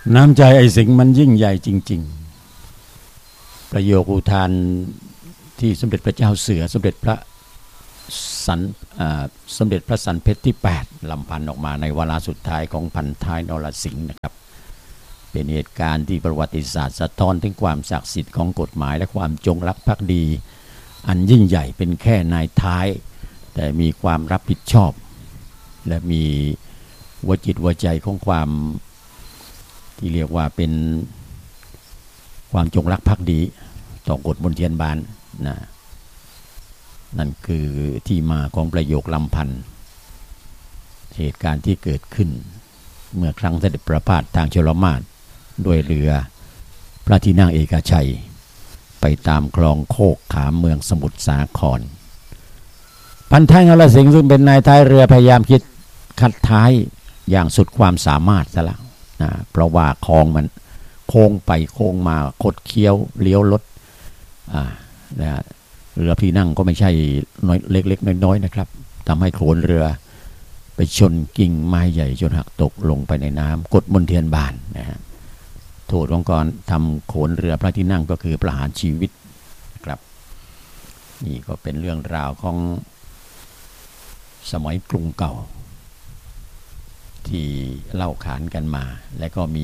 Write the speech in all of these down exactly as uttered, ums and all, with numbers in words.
น้ำใจไอ้สิงห์มันยิ่งใหญ่จริงๆประโยคอุทานที่สมเด็จพระเจ้าเสือสมเด็จพระสันสมเด็จพระสันเพชรที่แปดลำพันออกมาในวาระสุดท้ายของพันท้ายนรสิงห์นะครับเป็นเหตุการณ์ที่ประวัติศาสตร์สะท้อนถึงความศักดิ์สิทธิ์ของกฎหมายและความจงรักภักดีอันยิ่งใหญ่เป็นแค่นายท้ายแต่มีความรับผิดชอบและมีหัวจิตหัวใจของความที่เรียกว่าเป็นความจงรักภักดีต่อกฎมนเทียนบานนะนั่นคือที่มาของประโยคลำพันธ์เหตุการณ์ที่เกิดขึ้นเมื่อครั้งเสด็จประพาสทางชลมาศด้วยเรือพระที่นั่งเอกชัยไปตามคลองโคกขามเมืองสมุทรสาครพันท้ายนรสิงห์ซึ่งเป็นนายท้ายเรือพยายามคิดคัดท้ายอย่างสุดความสามารถซะแล้วนะเพราะว่าคลองมันโค้งไปโค้งมาคดเคี้ยวเลี้ยวรถอ่านะเรือที่นั่งก็ไม่ใช่น้อยเล็กๆน้อยๆนะครับทำให้โขนเรือไปชนกิ่งไม้ใหญ่จนหักตกลงไปในน้ำกฎมนเทียนบานนะฮะโทษของการทำโขนเรือพระที่นั่งก็คือประหารชีวิตครับนี่ก็เป็นเรื่องราวของสมัยกรุงเก่าที่เล่าขานกันมาและก็มี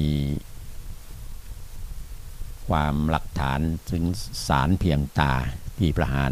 ความหลักฐานถึงสารเพียงตาที่ประหาร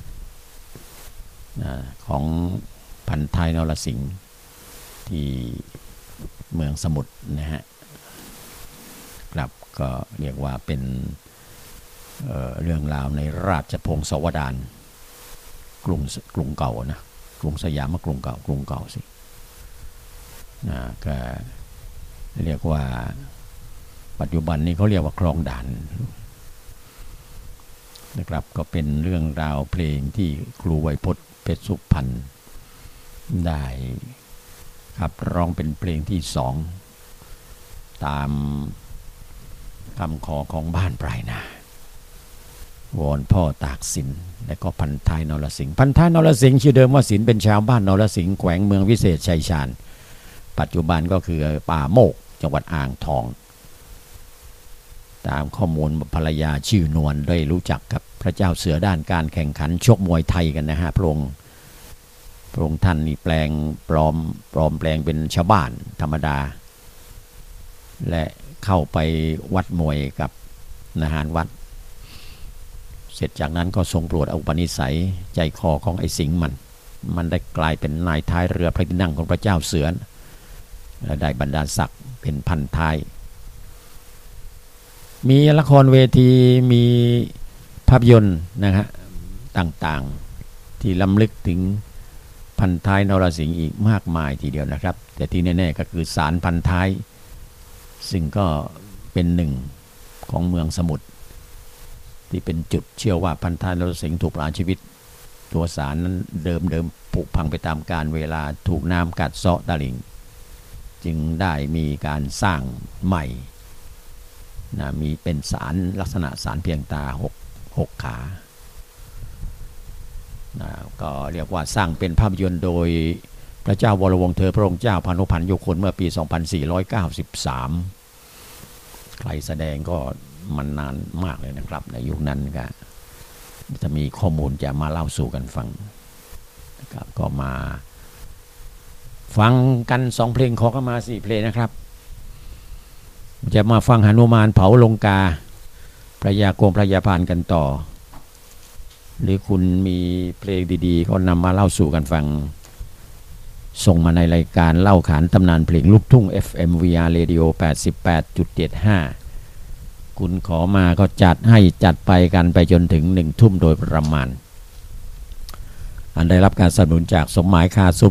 ของพันท้ายนรสิงห์ที่เมืองสมุทรนะฮะครับก็เรียกว่าเป็น เอ่อ เรื่องราวในราชพงศาวดารกรุงกรุงเก่านะกรุงสยามมากรุงเก่ากรุงเก่าสินะก็เรียกว่าปัจจุบันนี้เขาเรียกว่าคลองด่านนะครับก็เป็นเรื่องราวเพลงที่ครูไวยพจน์เพชรสุพรรณได้ครับร้องเป็นเพลงที่สองตามคำขอของบ้านปลายนาวอนพ่อตากสินและก็พันท้ายนรสิงห์พันท้ายนรสิงห์ชื่อเดิมว่าสินเป็นชาวบ้านนรสิงห์แขวงเมืองวิเศษชัยชาญปัจจุบันก็คือป่าโมกจังหวัดอ่างทองตามข้อมูลภรรยาชื่อนวลได้รู้จักกับพระเจ้าเสือด้านการแข่งขันชกมวยไทยกันนะฮะพระองค์พระองค์ท่านนี่แปลงปลอมปลอมแปลงเป็นชาวบ้านธรรมดาและเข้าไปวัดมวยกับทหารวัดเสร็จจากนั้นก็ทรงโปรดอุปนิสัยใจคอของไอ้สิงห์มันมันได้กลายเป็นนายท้ายเรือพระที่นั่งของพระเจ้าเสือและได้บรรดาศักดิ์เป็นพันท้ายมีละครเวทีมีภาพยนตร์นะฮะต่างๆที่ล้ำลึกถึงพันท้ายนรสิงห์อีกมากมายทีเดียวนะครับแต่ที่แน่ๆก็คือศาลพันท้ายซึ่งก็เป็นหนึ่งของเมืองสมุทรที่เป็นจุดเชื่อว่าพันท้ายนรสิงห์ถูกประหารชีวิตตัวศาลนั้นเดิมเดิมผุพังไปตามกาลเวลาถูกน้ำกัดเซาะตลิ่งจึงได้มีการสร้างใหม่นะมีเป็นศาลลักษณะศาลเพียงตาหกหกขานะก็เรียกว่าสร้างเป็นภาพยนตร์โดยพระเจ้าวรวงศ์เธอพระองค์เจ้าพานุพันธ์โยคนเมื่อปีสองพันสี่ร้อยเก้าสิบสามใครแสดงก็มันนานมากเลยนะครับในยุคนั้นก็จะมีข้อมูลจะมาเล่าสู่กันฟังนะครับก็มาฟังกันสองเพลงขอเข้ามาสี่เพลงนะครับจะมาฟังหนุมานเผาลงกาพระยาโกงพระยาพานกันต่อหรือคุณมีเพลงดีๆก็นำมาเล่าสู่กันฟังส่งมาในรายการเล่าขานตำนานเพลงลูกทุ่ง เอฟ เอ็ม วี อาร์ Radio แปดสิบแปดจุดเจ็ดห้า คุณขอมาก็จัดให้จัดไปกันไปจนถึงหนึ่งทุ่มโดยประมาณอันได้รับการสนับสนุนจากสมหมายคาสุ